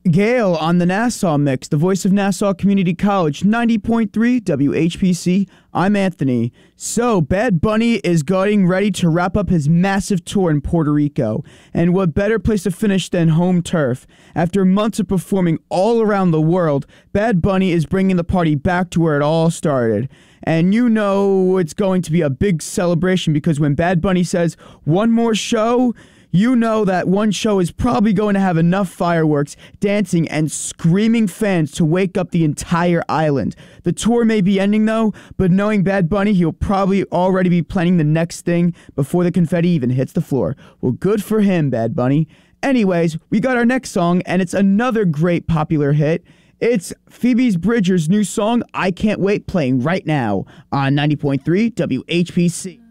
Gail on the Nassau Mix, the voice of Nassau Community College, 90.3 WHPC. I'm Anthony. So, Bad Bunny is getting ready to wrap up his massive tour in Puerto Rico. And what better place to finish than home turf? After months of performing all around the world, Bad Bunny is bringing the party back to where it all started. And you know it's going to be a big celebration because when Bad Bunny says one more show, you know that one show is probably going to have enough fireworks, dancing, and screaming fans to wake up the entire island. The tour may be ending though, but knowing Bad Bunny, he'll probably already be planning the next thing before the confetti even hits the floor. Well, good for him, Bad Bunny. Anyways, we got our next song, and it's another great popular hit. It's Phoebe Bridgers' new song, I Can't Wait, playing right now on 90.3 WHPC.